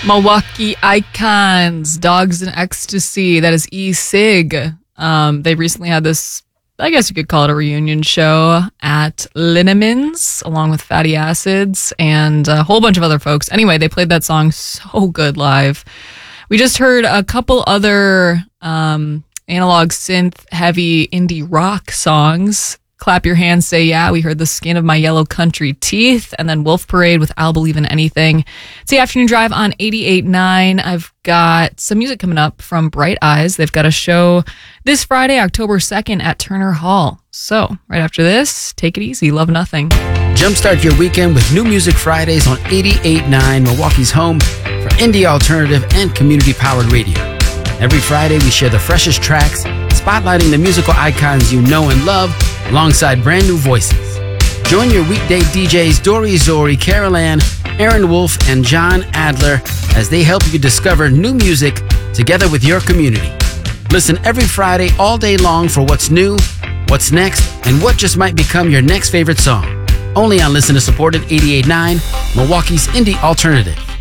Milwaukee Icons, Dogs in Ecstasy. That is E-Sig. They recently had this, I guess you could call it a reunion show at Linneman's, along with Fatty Acids and a whole bunch of other folks. Anyway, they played that song so good live. We just heard a couple other analog synth heavy indie rock songs. Clap Your Hands, Say Yeah. We heard The Skin of My Yellow Country Teeth, and then Wolf Parade with I'll Believe in Anything. It's the afternoon drive on 88.9. I've got some music coming up from Bright Eyes. They've got a show this Friday, October 2nd at Turner Hall. So right after this, take it easy. Love Nothing. Jumpstart your weekend with New Music Fridays on 88.9, Milwaukee's home for indie alternative and community-powered radio. Every Friday, we share the freshest tracks, spotlighting the musical icons you know and love, alongside brand new voices. Join your weekday DJs Dory Zori, Carol Ann, Aaron Wolf, and John Adler as they help you discover new music together with your community. Listen every Friday all day long for what's new, what's next, and what just might become your next favorite song. Only on listener-supported 88.9, Milwaukee's indie alternative.